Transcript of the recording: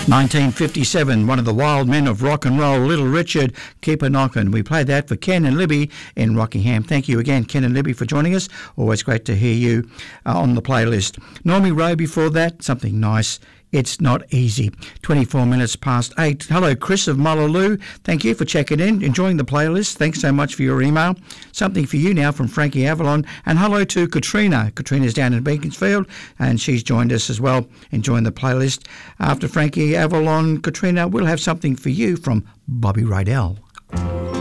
1957, one of the wild men of rock and roll, Little Richard, Keep a Knockin'. We played that for Ken and Libby in Rockingham. Thank you again, Ken and Libby, for joining us. Always great to hear you on the playlist. Normie Rowe before that, something nice. It's Not Easy. 24 minutes past 8. Hello, Chris of Mullaloo. Thank you for checking in, enjoying the playlist. Thanks so much for your email. Something for you now from Frankie Avalon. And hello to Katrina. Katrina's down in Beaconsfield, and she's joined us as well, enjoying the playlist. After Frankie Avalon, Katrina, we'll have something for you from Bobby Rydell.